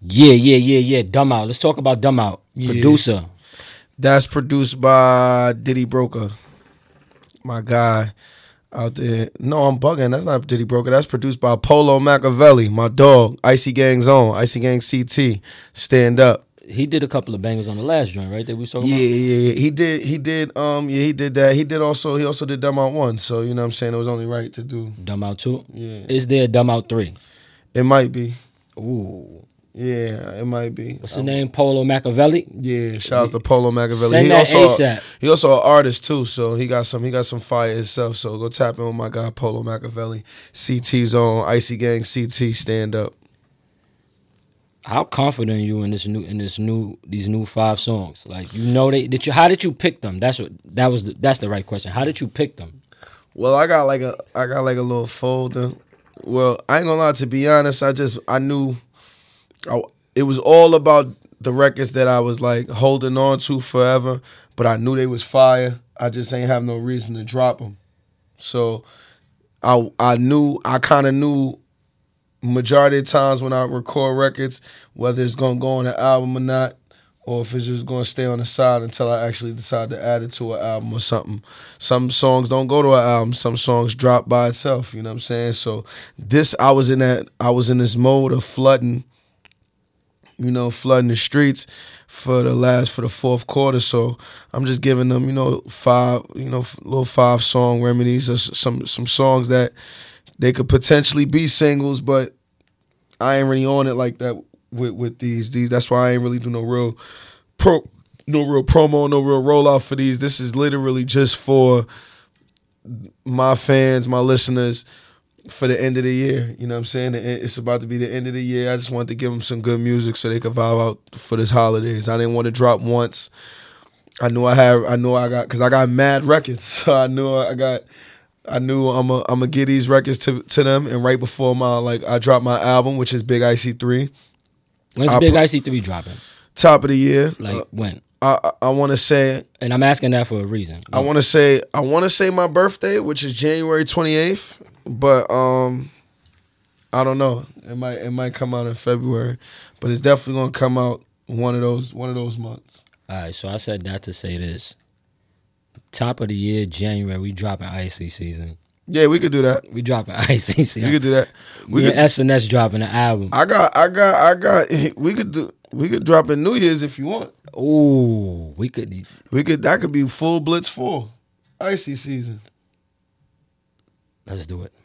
Yeah. Dumb Out. Let's talk about Dumb Out. Yeah. Producer. That's produced by Diddy Broker, my guy out there. No, I'm bugging. That's not Diddy Broker. That's produced by Polo Machiavelli, my dog. Icy Gang's own. Icy Gang CT. Stand Up. He did a couple of bangers on the last joint, right? That we was talking about. Yeah. He did. He did that. He also did Dumb Out 1. So you know what I'm saying, it was only right to do Dumb Out 2. Yeah. Is there a Dumb Out 3? It might be. Ooh. Yeah, it might be. What's his name? Polo Machiavelli. Yeah, shouts to Polo Machiavelli. Send that ASAP. He also an artist too, so he got some fire himself. So go tap in with my guy Polo Machiavelli. CT's on Icy Gang CT. Stand Up. How confident are you in these new 5 songs? Like, you know, how did you pick them? That's the right question. How did you pick them? Well, I got like a little folder. Well, I ain't gonna lie, to be honest, I knew it was all about the records that I was like holding on to forever, but I knew they was fire. I just ain't have no reason to drop them. So I kind of knew majority of times when I record records, whether it's gonna go on an album or not, or if it's just gonna stay on the side until I actually decide to add it to an album or something. Some songs don't go to an album. Some songs drop by itself. You know what I'm saying? So I was in this mode of flooding the streets for the fourth quarter. So I'm just giving them, little 5-song remedies or some songs that they could potentially be singles, but I ain't really on it like that with these. That's why I ain't really do no real promo, no real rollout for these. This is literally just for my fans, my listeners, for the end of the year. You know what I'm saying? It's about to be the end of the year. I just wanted to give them some good music so they could vibe out for this holidays. I didn't want to drop once. I got mad records. So I knew I'm gonna give these records to them. And right before I dropped my album, which is Big Icy 3. When's Big Icy 3 dropping? Top of the year. Like when? I want to say, and I'm asking that for a reason. I want to say my birthday, which is January 28th, but I don't know. It might come out in February, but it's definitely gonna come out one of those months. All right, so I said that to say this. Top of the year, January, we dropping Icy Season. Yeah, we could do that. We dropping Icy Season. We could do that. We and SNS dropping an album. I got. We could drop in New Year's if you want. Ooh, we could. That could be full Blitz 4, Icy Season. Let's do it.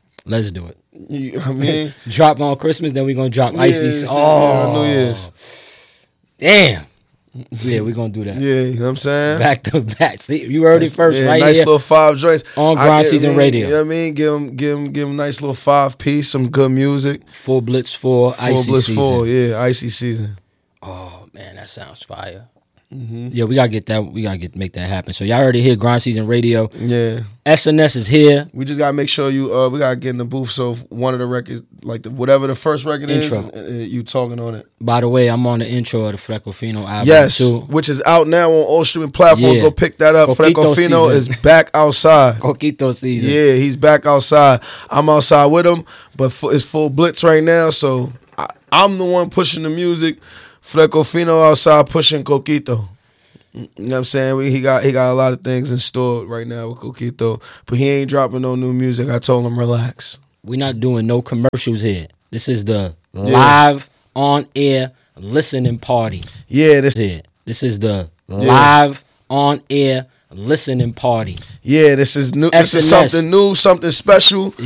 I mean, drop on Christmas, then we gonna drop Icy Season. New Year's. Damn. Yeah, we're going to do that. Yeah, you know what I'm saying? Back to back. See, you heard it first right nice here. Little 5 joints. On Grind Season Radio. You know what I mean? Give them a nice little 5-piece, some good music. Full Blitz 4, Icy Season. Full Blitz 4, yeah, Icy Season. Oh, man, that sounds fire. Mm-hmm. Yeah, we got to get that. We got to make that happen. So y'all already hear Grind Season Radio. Yeah. SNS is here. We just got to make sure we got to get in the booth. So one of the records, like whatever the first record intro is, you talking on it. By the way, I'm on the intro of the Frecofino album too. Which is out now on all streaming platforms. Yeah. Go pick that up. Frecofino is back outside. Coquito season. Yeah, he's back outside. I'm outside with him, but it's full Blitz right now. So I'm the one pushing the music. Frecofino outside pushing Coquito. You know what I'm saying? He got a lot of things in store right now with Coquito, but he ain't dropping no new music. I told him relax. We're not doing no commercials here. This is the live on air listening party. Yeah, this is the live on air listening party. Yeah, this is new. SNS. This is something new, something special.